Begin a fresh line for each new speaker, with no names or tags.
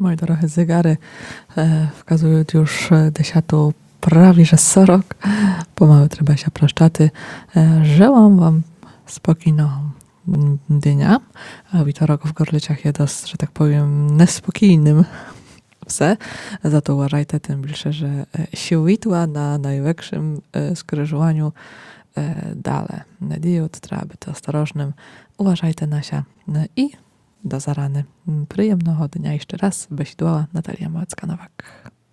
Moje dorogie zegary wkazują już 10 prawie że 40. Pomału trzeba się proszczaty. Żełam wam spokojną dnia. A witorok w Gorliciach jest dość, że tak powiem, niespokojnym. Все. Za to uważajcie tym bliższe, że światła na największym skrzyżowaniu dale. Nadію, trzeba być ostrożnym. Uważajcie na się i do zarany. Przyjemnego dnia jeszcze raz. Besidłała Natalia Małecka-Nowak.